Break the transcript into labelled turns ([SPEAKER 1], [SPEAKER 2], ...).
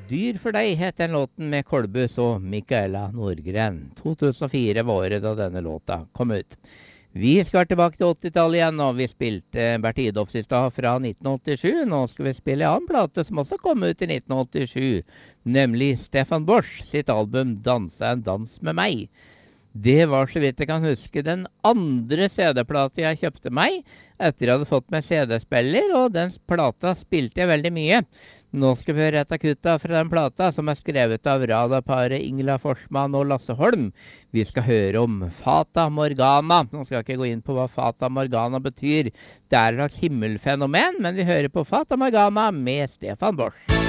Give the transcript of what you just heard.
[SPEAKER 1] Dyr for deg het den låten med Kolbus og Michaela Nordgren. 2004 var året da denne låta kom ut. Vi skal tilbake til 80-tallet igjen, og vi spilte Bert Idolfs i stad fra 1987. Nå skal vi spille en annen plate som også kom ut i 1987, nemlig Stefan Bosch sitt album Danse en dans med meg. Det var, så vidt jeg kan huske, den andre CD-plata jeg kjøpte meg etter jeg hadde fått meg CD-spiller, og den plata spilte jeg veldig mye. Nå skal vi høre et av kutta fra den plata, som er skrevet av radarparet Ingela Forsman og Lasse Holm. Vi skal høre om Fata Morgana. Nå skal jeg ikke gå inn på hva Fata Morgana betyr. Det er et slags himmelfenomen, men vi hører på Fata Morgana med Stefan Bosch.